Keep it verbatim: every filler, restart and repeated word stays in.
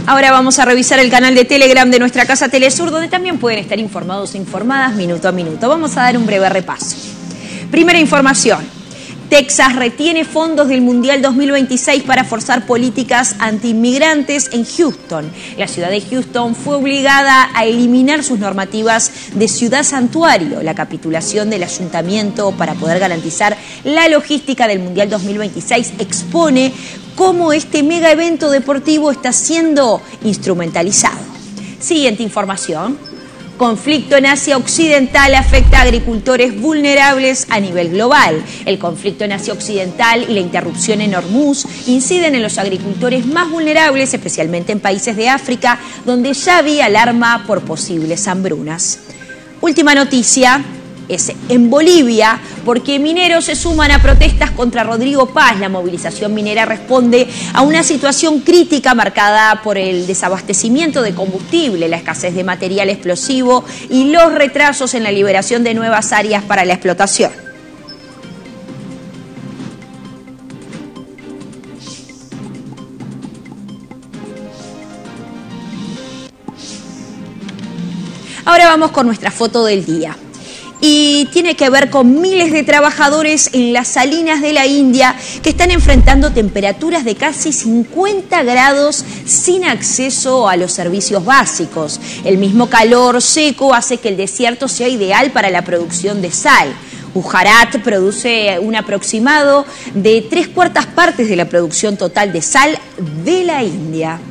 Ahora vamos a revisar el canal de Telegram de nuestra Casa Telesur, donde también pueden estar informados e informadas minuto a minuto. Vamos a dar un breve repaso. Primera información. Texas retiene fondos del Mundial dos mil veintiséis para forzar políticas antiinmigrantes en Houston. La ciudad de Houston fue obligada a eliminar sus normativas de ciudad santuario. La capitulación del ayuntamiento para poder garantizar la logística del Mundial dos mil veintiséis expone cómo este mega evento deportivo está siendo instrumentalizado. Siguiente información. Conflicto en Asia Occidental afecta a agricultores vulnerables a nivel global. El conflicto en Asia Occidental y la interrupción en Hormuz inciden en los agricultores más vulnerables, especialmente en países de África, donde ya había alarma por posibles hambrunas. Última noticia es en Bolivia, porque mineros se suman a protestas contra Rodrigo Paz. La movilización minera responde a una situación crítica marcada por el desabastecimiento de combustible, la escasez de material explosivo y los retrasos en la liberación de nuevas áreas para la explotación. Ahora vamos con nuestra foto del día. Y tiene que ver con miles de trabajadores en las salinas de la India que están enfrentando temperaturas de casi cincuenta grados sin acceso a los servicios básicos. El mismo calor seco hace que el desierto sea ideal para la producción de sal. Gujarat produce un aproximado de tres cuartas partes de la producción total de sal de la India.